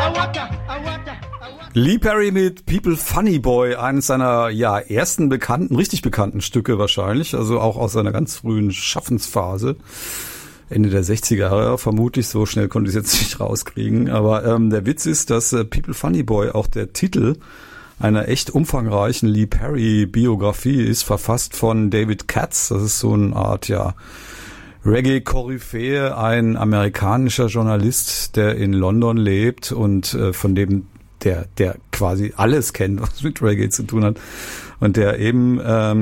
Lee Perry mit People Funny Boy, eines seiner ersten richtig bekannten Stücke wahrscheinlich, also auch aus seiner ganz frühen Schaffensphase, Ende der 60er Jahre vermutlich, so schnell konnte ich es jetzt nicht rauskriegen, aber der Witz ist, dass People Funny Boy auch der Titel einer echt umfangreichen Lee Perry Biografie ist, verfasst von David Katz, das ist so eine Art, Reggae-Koryphäe, ein amerikanischer Journalist, der in London lebt und von dem der quasi alles kennt, was mit Reggae zu tun hat und der eben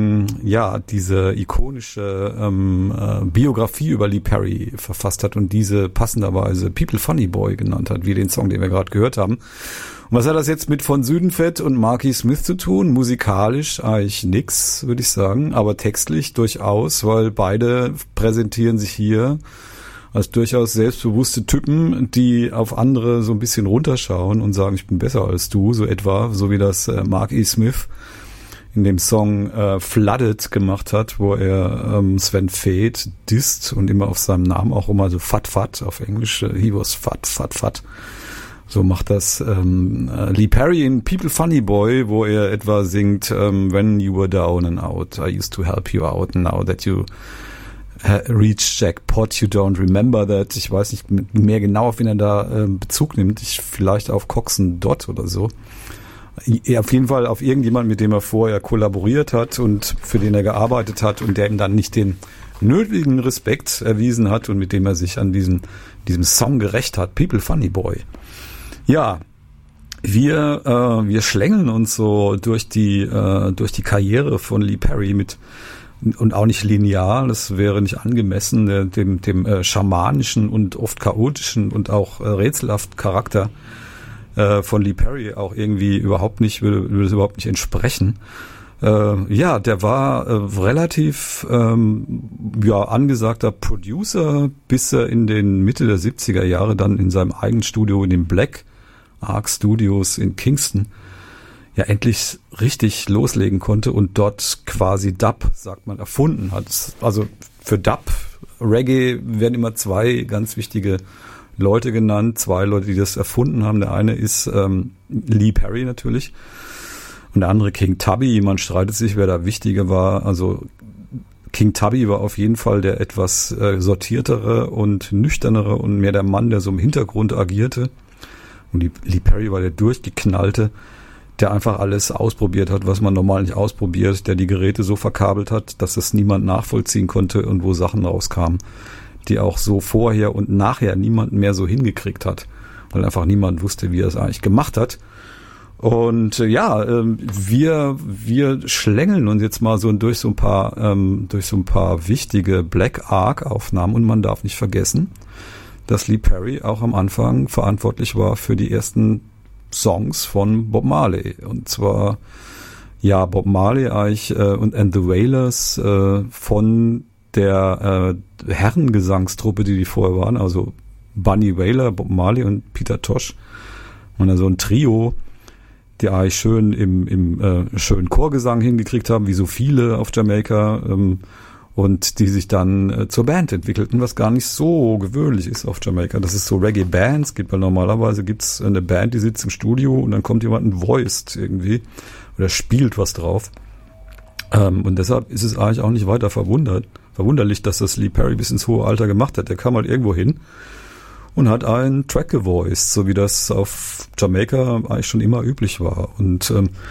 diese ikonische Biografie über Lee Perry verfasst hat und diese passenderweise People Funny Boy genannt hat, wie den Song, den wir gerade gehört haben. Und was hat das jetzt mit Von Südenfett und Marky Smith zu tun? Musikalisch eigentlich nix, würde ich sagen, aber textlich durchaus, weil beide präsentieren sich hier als durchaus selbstbewusste Typen, die auf andere so ein bisschen runterschauen und sagen, ich bin besser als du, so etwa, so wie das Mark E. Smith in dem Song Flooded gemacht hat, wo er Sven Väth disst und immer auf seinem Namen auch immer so Fat Fat auf Englisch, he was fat, fat, fat. So macht das Lee Perry in People Funny Boy, wo er etwa singt, when you were down and out, I used to help you out, now that you reach Jackpot, you don't remember that. Ich weiß nicht mehr genau, auf wen er da Bezug nimmt. Vielleicht auf Coxsone Dodd oder so. Auf jeden Fall auf irgendjemand, mit dem er vorher kollaboriert hat und für den er gearbeitet hat und der ihm dann nicht den nötigen Respekt erwiesen hat und mit dem er sich an diesem Song gerecht hat. People Funny Boy. Ja, wir schlängeln uns so durch die Karriere von Lee Perry und auch nicht linear, das wäre nicht angemessen, dem schamanischen und oft chaotischen und auch rätselhaften Charakter von Lee Perry auch irgendwie würde das überhaupt nicht entsprechen. Der war relativ angesagter Producer, bis er in den Mitte der 70er Jahre dann in seinem eigenen Studio in den Black Ark Studios in Kingston endlich richtig loslegen konnte und dort quasi Dub, sagt man, erfunden hat. Also für Dub, Reggae werden immer zwei ganz wichtige Leute genannt, zwei Leute, die das erfunden haben. Der eine ist Lee Perry natürlich und der andere King Tubby. Man streitet sich, wer da wichtiger war. Also King Tubby war auf jeden Fall der etwas sortiertere und nüchternere und mehr der Mann, der so im Hintergrund agierte. Und Lee Perry war der durchgeknallte, der einfach alles ausprobiert hat, was man normal nicht ausprobiert, der die Geräte so verkabelt hat, dass es niemand nachvollziehen konnte und wo Sachen rauskamen, die auch so vorher und nachher niemand mehr so hingekriegt hat, weil einfach niemand wusste, wie er es eigentlich gemacht hat. Und wir schlängeln uns jetzt mal so durch so ein paar wichtige Black Ark Aufnahmen und man darf nicht vergessen, dass Lee Perry auch am Anfang verantwortlich war für die ersten Songs von Bob Marley. Und zwar, Bob Marley eigentlich and the Wailers von der Herrengesangstruppe, die vorher waren, also Bunny Wailer, Bob Marley und Peter Tosh. Und also ein Trio, die eigentlich schön im schönen Chorgesang hingekriegt haben, wie so viele auf Jamaika, und die sich dann zur Band entwickelten, was gar nicht so gewöhnlich ist auf Jamaika. Das ist so Reggae-Bands gibt, weil normalerweise gibt's eine Band, die sitzt im Studio und dann kommt jemand und voiced irgendwie oder spielt was drauf. Und deshalb ist es eigentlich auch nicht weiter verwunderlich, dass das Lee Perry bis ins hohe Alter gemacht hat. Der kam halt irgendwo hin und hat einen Track gevoiced, so wie das auf Jamaika eigentlich schon immer üblich war. Und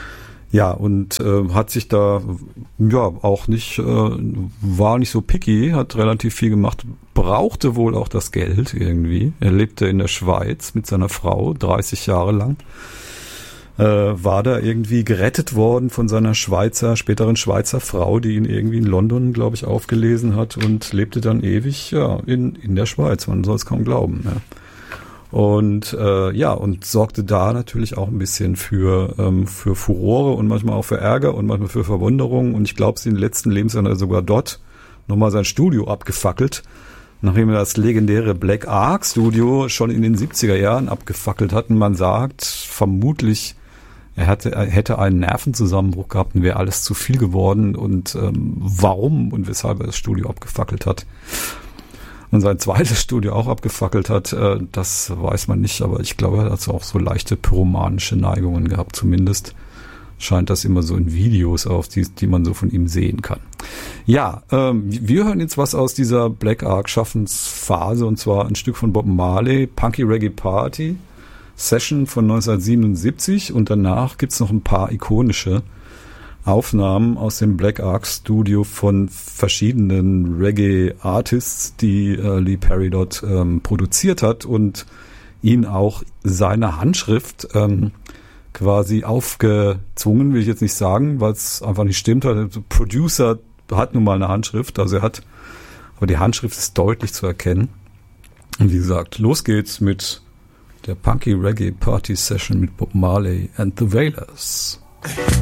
hat sich da auch nicht, war nicht so picky, hat relativ viel gemacht, brauchte wohl auch das Geld irgendwie. Er lebte in der Schweiz mit seiner Frau 30 Jahre lang, war da irgendwie gerettet worden von seiner späteren Schweizer Frau, die ihn irgendwie in London, glaube ich, aufgelesen hat und lebte dann ewig in der Schweiz. Man soll es kaum glauben. Ja. Und und sorgte da natürlich auch ein bisschen für Furore und manchmal auch für Ärger und manchmal für Verwunderung. Und ich glaube, in den letzten Lebensjahren hat er sogar dort nochmal sein Studio abgefackelt, nachdem er das legendäre Black Ark Studio schon in den 70er Jahren abgefackelt hat. Und man sagt vermutlich, er hätte einen Nervenzusammenbruch gehabt und wäre alles zu viel geworden. Und warum und weshalb er das Studio abgefackelt hat, und sein zweites Studio auch abgefackelt hat, das weiß man nicht, aber ich glaube, er hat auch so leichte pyromanische Neigungen gehabt, zumindest scheint das immer so in Videos auf, die man so von ihm sehen kann. Ja, wir hören jetzt was aus dieser Black Ark Schaffensphase, und zwar ein Stück von Bob Marley, Punky Reggae Party, Session von 1977, und danach gibt's noch ein paar ikonische Aufnahmen aus dem Black Ark Studio von verschiedenen Reggae-Artists, die Lee Perry dort produziert hat und ihn auch seine Handschrift quasi aufgezwungen, will ich jetzt nicht sagen, weil es einfach nicht stimmt. Der Producer hat nun mal eine Handschrift, aber die Handschrift ist deutlich zu erkennen. Und wie gesagt, los geht's mit der Punky Reggae Party Session mit Bob Marley and the Wailers.